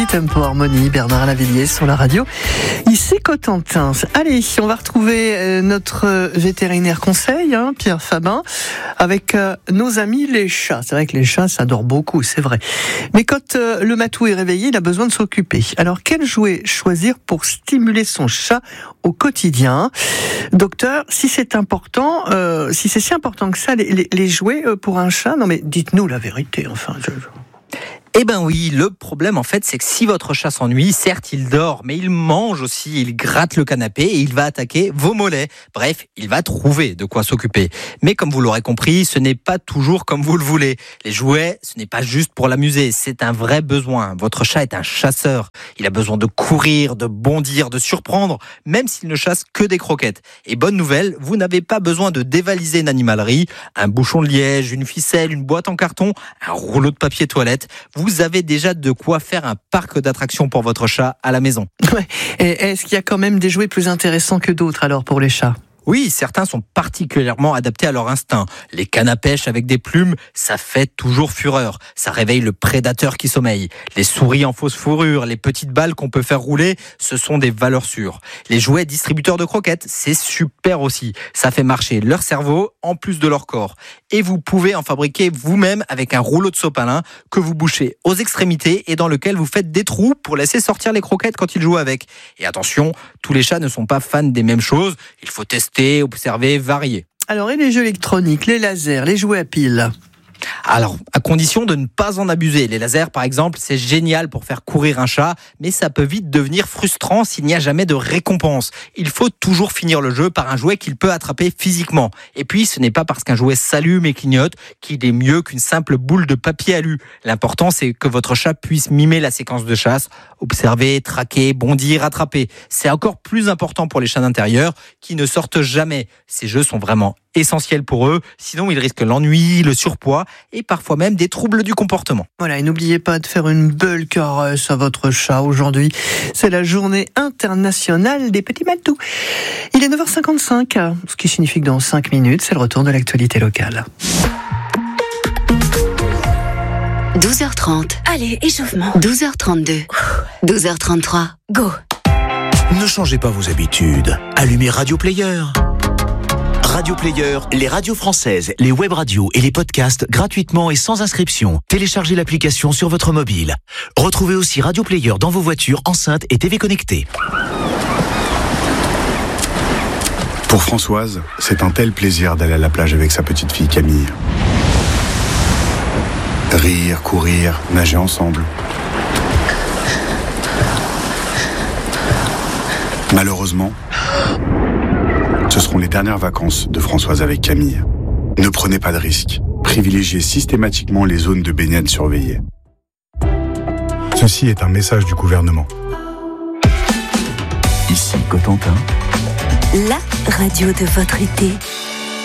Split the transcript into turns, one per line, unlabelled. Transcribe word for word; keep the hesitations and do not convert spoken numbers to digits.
Tempo Harmonie, Bernard Lavilliers sur la radio, ici Cotentin. Allez, on va retrouver notre vétérinaire conseil, hein, Pierre Fabin, avec euh, nos amis les chats. C'est vrai que les chats, ça dort beaucoup, c'est vrai. Mais quand euh, le matou est réveillé, il a besoin de s'occuper. Alors, quel jouet choisir pour stimuler son chat au quotidien ? Docteur, si c'est important, euh, si c'est si important que ça, les, les, les jouets euh, pour un chat, non mais dites-nous la vérité, enfin... Je...
Eh ben oui, le problème en fait, c'est que si votre chat s'ennuie, certes il dort, mais il mange aussi, il gratte le canapé et il va attaquer vos mollets. Bref, il va trouver de quoi s'occuper. Mais comme vous l'aurez compris, ce n'est pas toujours comme vous le voulez. Les jouets, ce n'est pas juste pour l'amuser, c'est un vrai besoin. Votre chat est un chasseur. Il a besoin de courir, de bondir, de surprendre, même s'il ne chasse que des croquettes. Et bonne nouvelle, vous n'avez pas besoin de dévaliser une animalerie, un bouchon de liège, une ficelle, une boîte en carton, un rouleau de papier toilette. Vous avez déjà de quoi faire un parc d'attractions pour votre chat à la maison.
Ouais. Et est-ce qu'il y a quand même des jouets plus intéressants que d'autres alors pour les chats ?
Oui, certains sont particulièrement adaptés à leur instinct. Les cannes à pêche avec des plumes, ça fait toujours fureur. Ça réveille le prédateur qui sommeille. Les souris en fausse fourrure, les petites balles qu'on peut faire rouler, ce sont des valeurs sûres. Les jouets distributeurs de croquettes, c'est super aussi. Ça fait marcher leur cerveau en plus de leur corps. Et vous pouvez en fabriquer vous-même avec un rouleau de sopalin que vous bouchez aux extrémités et dans lequel vous faites des trous pour laisser sortir les croquettes quand ils jouent avec. Et attention, tous les chats ne sont pas fans des mêmes choses. Il faut tester, observer, varier.
Alors, et les jeux électroniques, les lasers, les jouets à piles ?
Alors, à condition de ne pas en abuser. Les lasers, par exemple, c'est génial pour faire courir un chat, mais ça peut vite devenir frustrant s'il n'y a jamais de récompense. Il faut toujours finir le jeu par un jouet qu'il peut attraper physiquement. Et puis, ce n'est pas parce qu'un jouet s'allume et clignote qu'il est mieux qu'une simple boule de papier alu. L'important, c'est que votre chat puisse mimer la séquence de chasse, observer, traquer, bondir, attraper. C'est encore plus important pour les chats d'intérieur qui ne sortent jamais. Ces jeux sont vraiment essentiels pour eux, sinon ils risquent l'ennui, le surpoids et parfois même des troubles du comportement.
Voilà, et n'oubliez pas de faire une belle caresse à votre chat aujourd'hui. C'est la journée internationale des petits matous. Il est neuf heures cinquante-cinq, ce qui signifie que dans cinq minutes, c'est le retour de l'actualité locale.
douze heures trente. Allez, échauffement. douze heures trente-deux. douze heures trente-trois. Go.
Ne changez pas vos habitudes. Allumez Radio Player. Radio Player, les radios françaises, les web radios et les podcasts gratuitement et sans inscription. Téléchargez l'application sur votre mobile. Retrouvez aussi Radio Player dans vos voitures, enceintes et T V connectées.
Pour Françoise, c'est un tel plaisir d'aller à la plage avec sa petite fille Camille. Rire, courir, nager ensemble. Malheureusement, ce seront les dernières vacances de Françoise avec Camille. Ne prenez pas de risques. Privilégiez systématiquement les zones de baignade surveillées. Ceci est un message du gouvernement.
Ici Cotentin.
La radio de votre été.